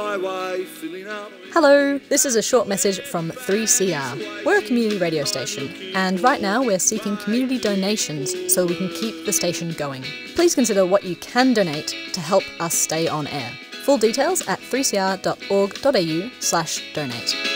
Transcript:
Hello, this is a short message from 3CR. We're a community radio station, and right now we're seeking community donations so we can keep the station going. Please consider what you can donate to help us stay on air. Full details at 3cr.org.au/donate.